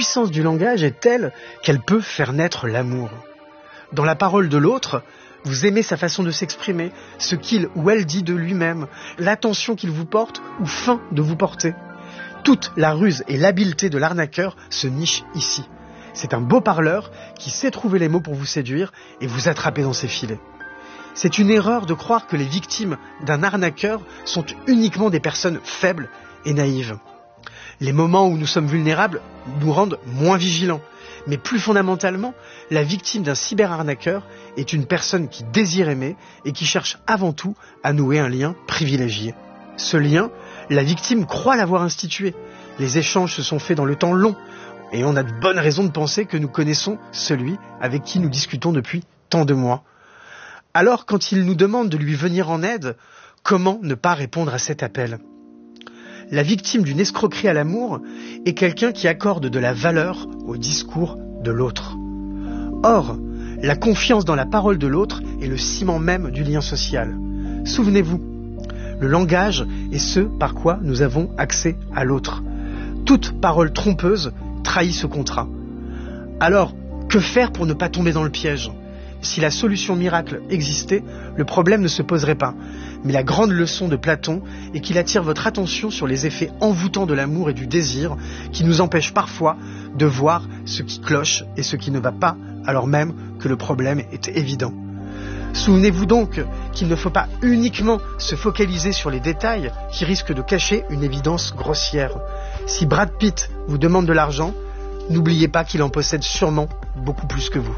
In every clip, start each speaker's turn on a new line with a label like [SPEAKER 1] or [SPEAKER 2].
[SPEAKER 1] puissance du langage est telle qu'elle peut faire naître l'amour. Dans la parole de l'autre, vous aimez sa façon de s'exprimer, ce qu'il ou elle dit de lui-même, l'attention qu'il vous porte ou feint de vous porter. Toute la ruse et l'habileté de l'arnaqueur se niche ici. C'est un beau parleur qui sait trouver les mots pour vous séduire et vous attraper dans ses filets. C'est une erreur de croire que les victimes d'un arnaqueur sont uniquement des personnes faibles et naïves. Les moments où nous sommes vulnérables nous rendent moins vigilants. Mais plus fondamentalement, la victime d'un cyberarnaqueur est une personne qui désire aimer et qui cherche avant tout à nouer un lien privilégié. Ce lien, la victime croit l'avoir institué. Les échanges se sont faits dans le temps long et on a de bonnes raisons de penser que nous connaissons celui avec qui nous discutons depuis tant de mois. Alors, quand il nous demande de lui venir en aide, comment ne pas répondre à cet appel ? La victime d'une escroquerie à l'amour est quelqu'un qui accorde de la valeur au discours de l'autre. Or, la confiance dans la parole de l'autre est le ciment même du lien social. Souvenez-vous, le langage est ce par quoi nous avons accès à l'autre. Toute parole trompeuse trahit ce contrat. Alors, que faire pour ne pas tomber dans le piège ? Si la solution miracle existait, le problème ne se poserait pas. Mais la grande leçon de Platon est qu'il attire votre attention sur les effets envoûtants de l'amour et du désir qui nous empêchent parfois de voir ce qui cloche et ce qui ne va pas, alors même que le problème est évident. Souvenez-vous donc qu'il ne faut pas uniquement se focaliser sur les détails qui risquent de cacher une évidence grossière. Si Brad Pitt vous demande de l'argent, n'oubliez pas qu'il en possède sûrement beaucoup plus que vous.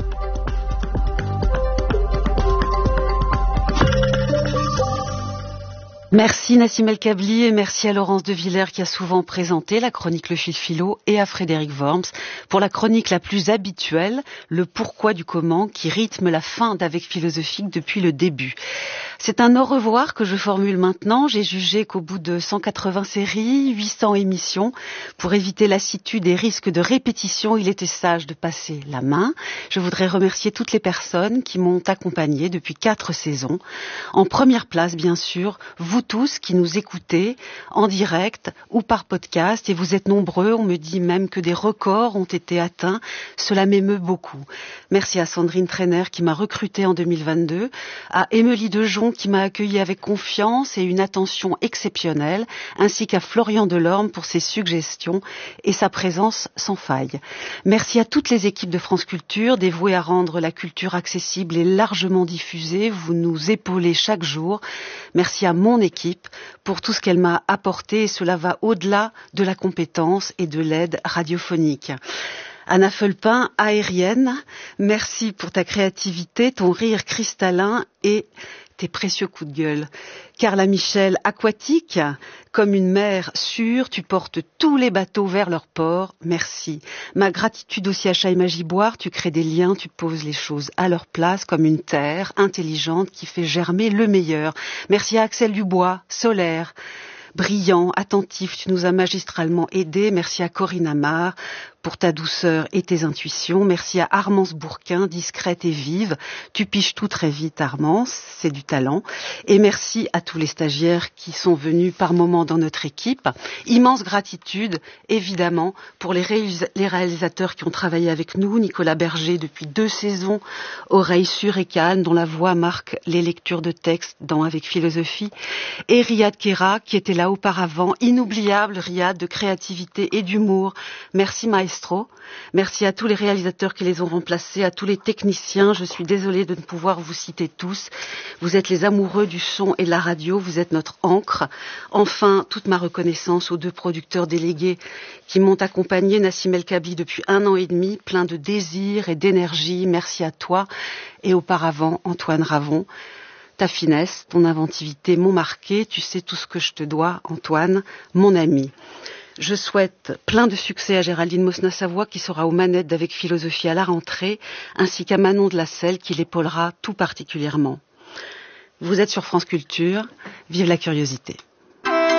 [SPEAKER 2] Merci Nassim El Kabli et merci à Laurence de Villers qui a souvent présenté la chronique Le Fil Philo et à Frédéric Worms pour la chronique la plus habituelle, le pourquoi du comment qui rythme la fin d'Avec Philosophique depuis le début. C'est un au revoir que je formule maintenant. J'ai jugé qu'au bout de 180 séries, 800 émissions, pour éviter lassitude et risque de répétition, il était sage de passer la main. Je voudrais remercier toutes les personnes qui m'ont accompagnée depuis 4 saisons. En première place, bien sûr, vous tous qui nous écoutez en direct ou par podcast, et vous êtes nombreux, on me dit même que des records ont été atteints, cela m'émeut beaucoup. Merci à Sandrine Trainer qui m'a recrutée en 2022, à Émilie Dejon qui m'a accueilli avec confiance et une attention exceptionnelle, ainsi qu'à Florian Delorme pour ses suggestions et sa présence sans faille. Merci à toutes les équipes de France Culture, dévouées à rendre la culture accessible et largement diffusée. Vous nous épaulez chaque jour. Merci à mon équipe pour tout ce qu'elle m'a apporté, et cela va au-delà de la compétence et de l'aide radiophonique. Anna Fulpin, aérienne, merci pour ta créativité, ton rire cristallin et tes précieux coups de gueule. Carla Michel, aquatique, comme une mer sûre, tu portes tous les bateaux vers leur port, merci. Ma gratitude aussi à Shaima Giboire, tu crées des liens, tu poses les choses à leur place comme une terre intelligente qui fait germer le meilleur. Merci à Axel Dubois, solaire, brillant, attentif, tu nous as magistralement aidés. Merci à Corinne Amar pour ta douceur et tes intuitions. Merci à Armance Bourquin, discrète et vive. Tu piches tout très vite, Armance, c'est du talent. Et merci à tous les stagiaires qui sont venus par moments dans notre équipe. Immense gratitude, évidemment, pour les réalisateurs qui ont travaillé avec nous. Nicolas Berger, depuis 2 saisons, oreille sûre et calme, dont la voix marque les lectures de textes dans Avec Philosophie. Et Riyad Kera, qui était là auparavant. Inoubliable, Riyad, de créativité et d'humour. Merci, Maestro. Merci à tous les réalisateurs qui les ont remplacés, à tous les techniciens. Je suis désolée de ne pouvoir vous citer tous. Vous êtes les amoureux du son et de la radio, vous êtes notre encre. Enfin, toute ma reconnaissance aux 2 producteurs délégués qui m'ont accompagné, Nassim El Kabli depuis 1 an et demi, plein de désir et d'énergie. Merci à toi et auparavant Antoine Ravon. Ta finesse, ton inventivité m'ont marqué. Tu sais tout ce que je te dois, Antoine, mon ami. Je souhaite plein de succès à Géraldine Mosna-Savoie qui sera aux manettes d'Avec Philosophie à la rentrée, ainsi qu'à Manon de la Selle qui l'épaulera tout particulièrement. Vous êtes sur France Culture, vive la curiosité.